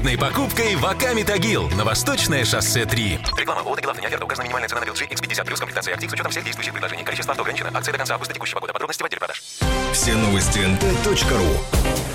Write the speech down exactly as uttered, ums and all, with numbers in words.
покупкой в Аками Тагил на Восточное шоссе три. Реклама. О, Тагил, не оферта. Указана минимальная цена на эл джи икс пятьдесят плюс комплектация актив с учетом всех действующих предложений. Количество авто ограничено. Акция до конца августа текущего года. Подробности в отделе продаж. Все новости эн тэ точка ру.